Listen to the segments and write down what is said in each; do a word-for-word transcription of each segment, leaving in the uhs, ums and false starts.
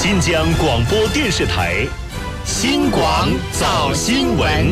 新疆广播电视台新广早新闻。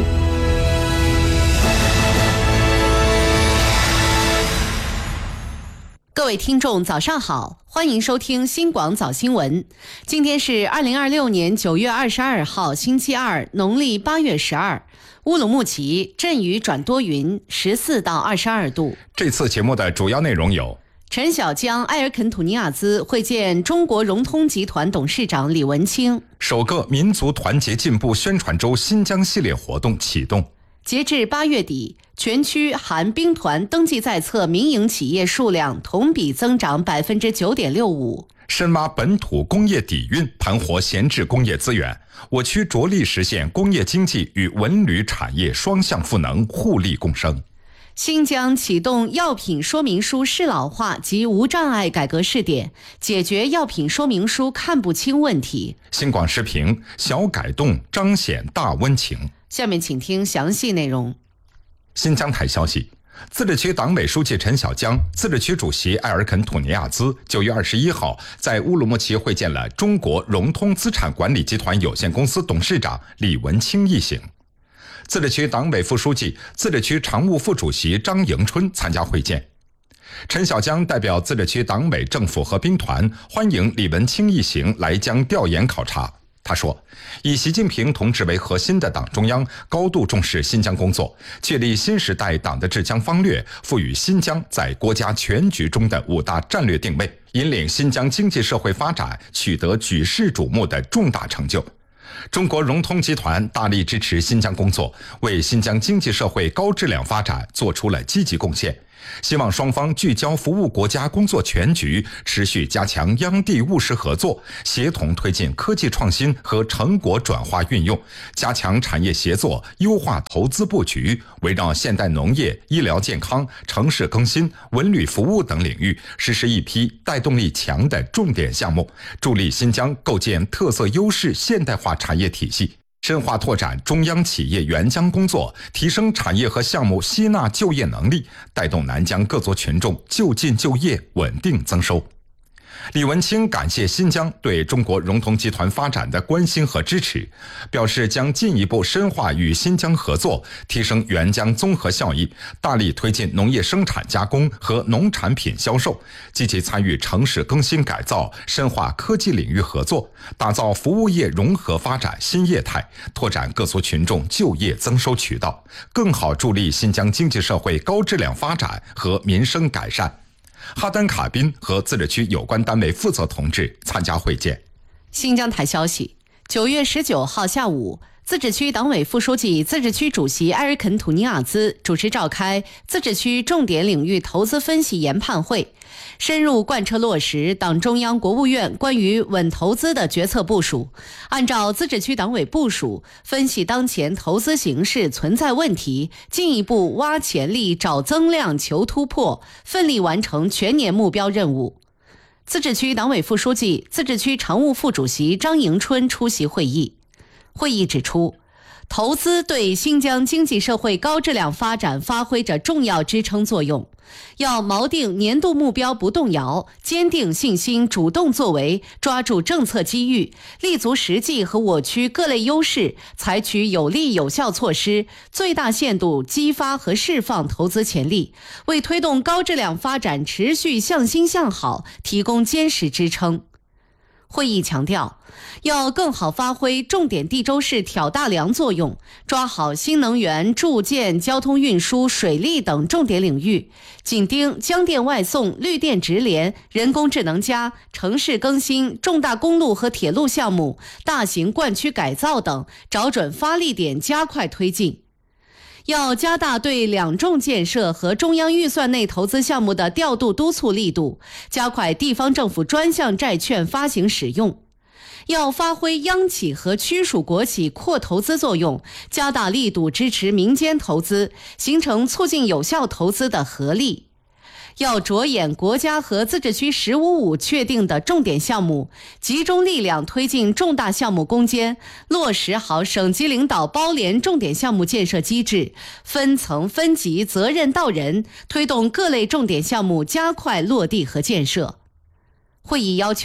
各位听众早上好，欢迎收听新广早新闻。今天是二零二六年九月二十二号星期二，农历八月十二。乌鲁木齐阵雨转多云，十四到二十二度。 这次节目的主要内容有： 陈小江、埃尔肯土尼亚兹会见中国融通集团董事长李文清； 首个民族团结进步宣传周新疆系列活动启动； 截至八月底，全区含兵团登记在册民营企业数量同比增长百分之九点六五。 深挖本土工业底蕴，盘活闲置工业资源。我区着力实现工业经济与文旅产业双向赋能，互利共生。 新疆启动药品说明书适老化及无障碍改革试点，解决药品说明书看不清问题。 新广视频小改动彰显大温情。 下面请听详细内容。 新疆台消息，自治区党委书记陈小江、自治区主席埃尔肯土尼亚兹九月二十一号在乌鲁木齐会见了中国融通资产管理集团有限公司董事长李文清一行。自治区党委副书记、自治区常务副主席张迎春参加会见。陈小江代表自治区党委政府和兵团欢迎李文清一行来疆调研考察。他说，以习近平同志为核心的党中央高度重视新疆工作，确立新时代党的治疆方略，赋予新疆在国家全局中的五大战略定位，引领新疆经济社会发展取得举世瞩目的重大成就。中国融通集团大力支持新疆工作，为新疆经济社会高质量发展做出了积极贡献。希望双方聚焦服务国家工作全局，持续加强央地务实合作，协同推进科技创新和成果转化运用，加强产业协作，优化投资布局，围绕现代农业、医疗健康、城市更新、文旅服务等领域，实施一批带动力强的重点项目，助力新疆构建特色优势现代化产业体系。深化拓展中央企业援疆工作，提升产业和项目吸纳就业能力，带动南疆各族群众就近就业，稳定增收。李文清感谢新疆对中国融通集团发展的关心和支持，表示将进一步深化与新疆合作，提升援疆综合效益，大力推进农业生产加工和农产品销售，积极参与城市更新改造，深化科技领域合作，打造服务业融合发展新业态，拓展各族群众就业增收渠道，更好助力新疆经济社会高质量发展和民生改善。哈丹卡宾和自治区有关单位负责同志参加会见。 新疆台消息，九月十九号下午，自治区党委副书记、自治区主席埃尔肯土尼亚兹主持召开自治区重点领域投资分析研判会，深入贯彻落实党中央、国务院关于稳投资的决策部署，按照自治区党委部署，分析当前投资形势存在问题，进一步挖潜力、找增量、求突破，奋力完成全年目标任务。自治区党委副书记、自治区常务副主席张迎春出席会议。会议指出，投资对新疆经济社会高质量发展发挥着重要支撑作用，要锚定年度目标不动摇，坚定信心，主动作为，抓住政策机遇，立足实际和我区各类优势，采取有力有效措施，最大限度激发和释放投资潜力，为推动高质量发展持续向新向好提供坚实支撑。会议强调，要更好发挥重点地州市挑大梁作用，抓好新能源、住建、交通运输、水利等重点领域，紧盯江电外送、绿电直联、人工智能加、城市更新、重大公路和铁路项目、大型灌区改造等，找准发力点，加快推进。要加大对两重建设和中央预算内投资项目的调度督促力度，加快地方政府专项债券发行使用。要发挥央企和区属国企扩投资作用，加大力度支持民间投资，形成促进有效投资的合力。要着眼国家和自治区“十五五”确定的重点项目，集中力量推进重大项目攻坚，落实好省级领导包联重点项目建设机制，分层分级责任到人，推动各类重点项目加快落地和建设。会议要求，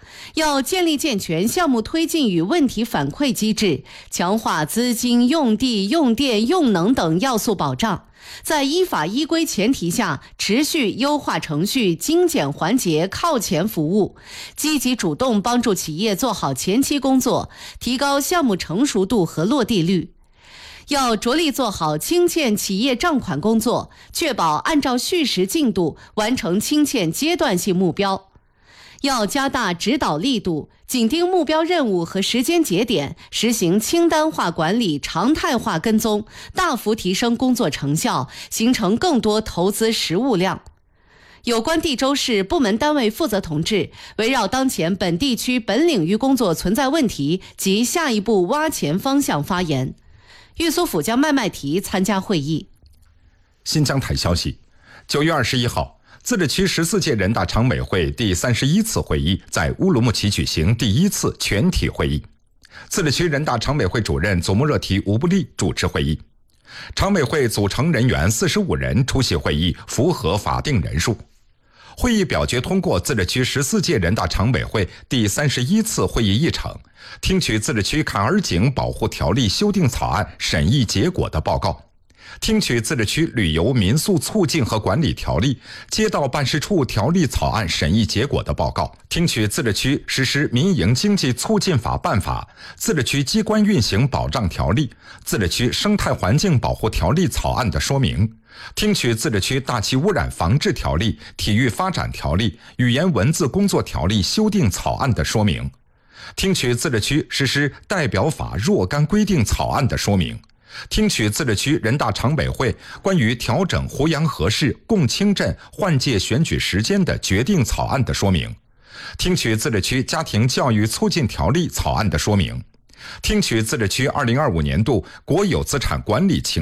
要建立健全项目推进与问题反馈机制，强化资金、用地、用电、用能等要素保障，在依法依规前提下，持续优化程序、精简环节、靠前服务，积极主动帮助企业做好前期工作，提高项目成熟度和落地率。要着力做好清欠企业账款工作，确保按照序时进度完成清欠阶段性目标。要加大指导力度，紧盯目标任务和时间节点，实行清单化管理、常态化跟踪，大幅提升工作成效，形成更多投资实物量。有关地州市部门单位负责同志围绕当前本地区本领域工作存在问题及下一步挖潜方向发言。玉苏府将麦麦提参加会议。 新疆台消息，九月二十一号，自治区十四届人大常委会第三十一次会议在乌鲁木齐举行第一次全体会议。自治区人大常委会主任祖木热提吴布利主持会议。常委会组成人员四十五人出席会议，符合法定人数。会议表决通过自治区十四届人大常委会第三十一次会议议程，听取自治区坎儿井保护条例修订草案审议结果的报告，听取自治区旅游民宿促进和管理条例街道办事处条例草案审议结果的报告，听取自治区实施民营经济促进法办法、自治区机关运行保障条例、自治区生态环境保护条例草案的说明，听取自治区大气污染防治条例、体育发展条例、语言文字工作条例修订草案的说明，听取自治区实施代表法若干规定草案的说明，听取自治区人大常委会关于调整胡杨河市共青镇换届选举时间的决定草案的说明，听取自治区家庭教育促进条例草案的说明，听取自治区二零二五年度国有资产管理情